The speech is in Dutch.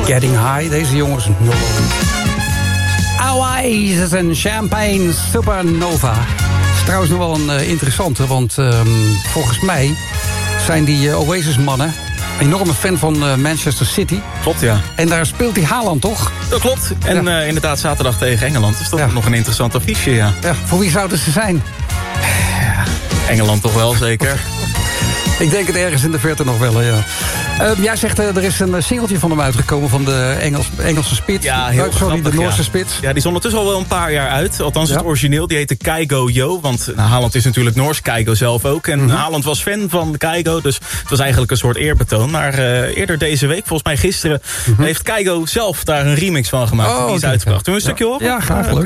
Getting High. Deze jongens. Oasis en Champagne Supernova. Is trouwens nog wel een interessante, want volgens mij zijn die Oasis-mannen enorme fan van Manchester City. Klopt, ja. En daar speelt die Haaland, toch? Dat klopt. En inderdaad zaterdag tegen Engeland. Dus dat is nog een interessant affiche, ja. Voor wie zouden ze zijn? Engeland toch wel, zeker. Ik denk het ergens in de verte nog wel, ja. Jij zegt, er is een singeltje van hem uitgekomen van de Engelse spits. Ja, heel grappig, de Noorse spits. Ja, die is ondertussen al wel een paar jaar uit. Althans, het origineel, die heette Keigo Yo. Want Haaland is natuurlijk Noors, Keigo zelf ook. En Haaland was fan van Keigo, dus het was eigenlijk een soort eerbetoon. Maar eerder deze week, volgens mij gisteren, heeft Keigo zelf daar een remix van gemaakt. Die is uitgebracht. Zullen we een stukje horen? Ja, graag, leuk.